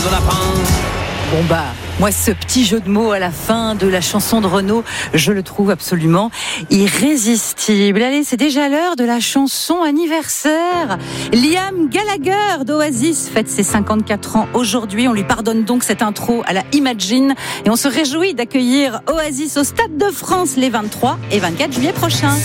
lapin. Bon moi ce petit jeu de mots à la fin de la chanson de Renaud, je le trouve absolument irrésistible. Allez, c'est déjà l'heure de la chanson anniversaire. Liam Gallagher d'Oasis fête ses 54 ans aujourd'hui. On lui pardonne donc cette intro à la Imagine et on se réjouit d'accueillir Oasis au Stade de France les 23 et 24 juillet prochains.